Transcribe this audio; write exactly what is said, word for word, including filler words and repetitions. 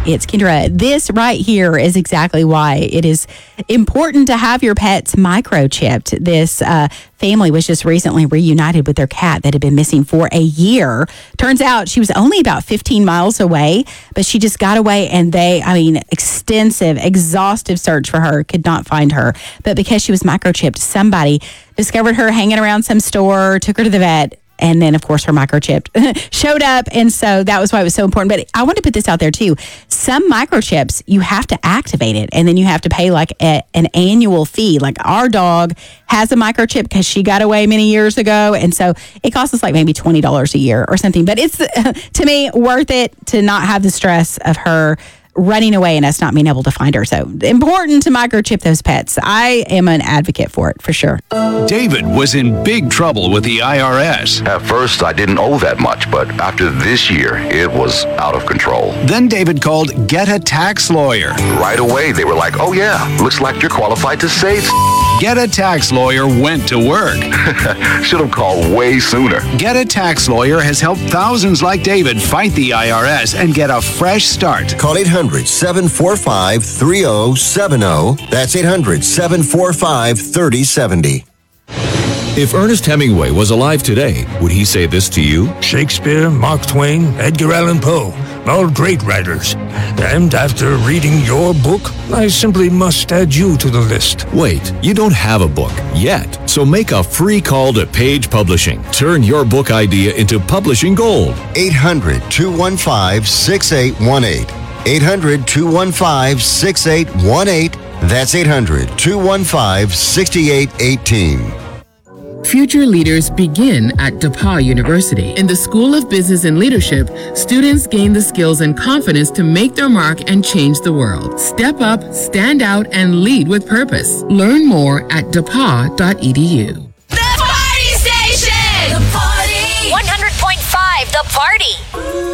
It's Kendra. This right here is exactly why it is important to have your pets microchipped. This uh, family was just recently reunited with their cat that had been missing for a year. Turns out she was only about fifteen miles away, but she just got away, and they, I mean, extensive, exhaustive search for her, could not find her. But because she was microchipped, somebody discovered her hanging around some store, took her to the vet, and then, of course, her microchip showed up. And so that was why it was so important. But I want to put this out there, too. Some microchips, you have to activate it, and then you have to pay like a, an annual fee. Like our dog has a microchip because she got away many years ago. And so it costs us like maybe twenty dollars a year or something. But it's, to me, worth it to not have the stress of her running away and us not being able to find her. So important to microchip those pets. I am an advocate for it, for sure. David was in big trouble with the I R S. At first, I didn't owe that much, but after this year, it was out of control. Then David called Get a Tax Lawyer. Right away, they were like, oh yeah, looks like you're qualified to save. Get a Tax Lawyer went to work. Should have called way sooner. Get a Tax Lawyer has helped thousands like David fight the I R S and get a fresh start. Call eight hundred, seven four five, three oh seven oh. That's eight hundred, seven four five, three oh seven oh. If Ernest Hemingway was alive today, would he say this to you? Shakespeare, Mark Twain, Edgar Allan Poe, all great writers. And after reading your book, I simply must add you to the list. Wait, you don't have a book yet, so make a free call to Page Publishing. Turn your book idea into publishing gold. eight hundred, two one five, six eight one eight. eight hundred, two one five, six eight one eight. That's eight hundred, two one five, six eight one eight. Future leaders begin at DePauw University. In the School of Business and Leadership, students gain the skills and confidence to make their mark and change the world. Step up, stand out, and lead with purpose. Learn more at depaw dot e d u. The Party Station! The Party! one hundred point five The Party!